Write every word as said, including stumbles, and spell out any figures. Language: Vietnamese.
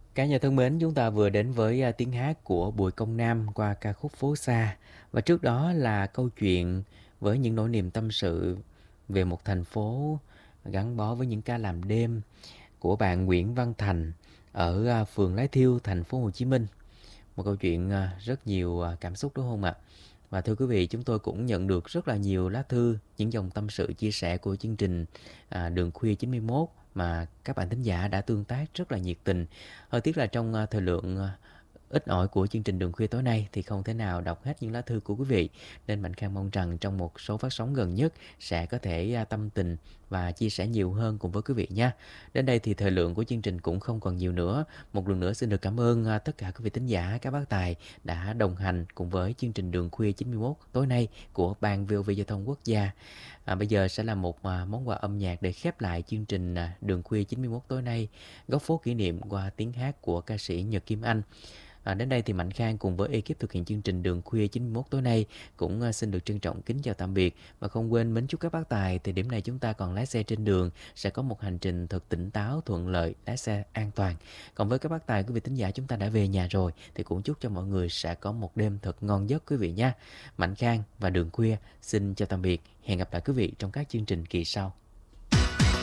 Cả nhà thân mến, chúng ta vừa đến với à, tiếng hát của Bùi Công Nam qua ca khúc Phố Xa. Và trước đó là câu chuyện với những nỗi niềm tâm sự về một thành phố gắn bó với những ca làm đêm của bạn Nguyễn Văn Thành ở à, phường Lái Thiêu, thành phố Hồ Chí Minh. Một câu chuyện à, rất nhiều à, cảm xúc đúng không ạ? Và thưa quý vị, chúng tôi cũng nhận được rất là nhiều lá thư, những dòng tâm sự chia sẻ của chương trình à, Đường Khuya chín mươi mốt mà các bạn thính giả đã tương tác rất là nhiệt tình. Hơi tiếc là trong à, thời lượng à, ít ỏi của chương trình Đường Khuya tối nay thì không thể nào đọc hết những lá thư của quý vị. Nên Mạnh Khang mong rằng trong một số phát sóng gần nhất sẽ có thể à, tâm tình và chia sẻ nhiều hơn cùng với quý vị nha. Đến đây thì thời lượng của chương trình cũng không còn nhiều nữa. Một lần nữa xin được cảm ơn à, tất cả quý vị thính giả, các bác tài đã đồng hành cùng với chương trình Đường Khuya chín mươi mốt tối nay của Ban vê o vê Giao thông Quốc gia. À, bây giờ sẽ là một à, món quà âm nhạc để khép lại chương trình à, Đường Khuya chín mươi mốt tối nay, góc phố kỷ niệm qua tiếng hát của ca sĩ Nhật Kim Anh. À, đến đây thì Mạnh Khang cùng với ekip thực hiện chương trình Đường Khuya chín mươi mốt tối nay cũng à, xin được trân trọng kính chào tạm biệt và không quên mến chúc các bác tài thời điểm này chúng ta còn lái xe trên đường sẽ có một hành trình thật tỉnh táo, thuận lợi, lái xe an toàn. Còn với các bác tài, quý vị thính giả chúng ta đã về nhà rồi thì cũng chúc cho mọi người sẽ có một đêm thật ngon giấc quý vị nha. Mạnh Khang và Đường Khuya xin chào tạm biệt, hẹn gặp lại quý vị trong các chương trình kỳ sau.